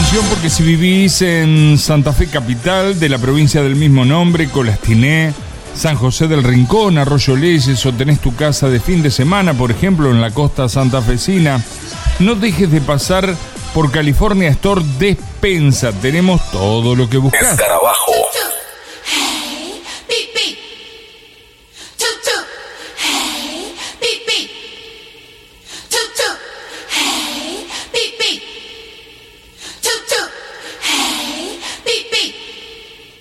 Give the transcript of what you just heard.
atención porque si vivís en Santa Fe capital, de la provincia del mismo nombre, Colastiné, San José del Rincón, Arroyo Leyes, o tenés tu casa de fin de semana, por ejemplo, en la costa santafesina, no dejes de pasar por California Store Despensa. Tenemos todo lo que buscas. Escarabajo.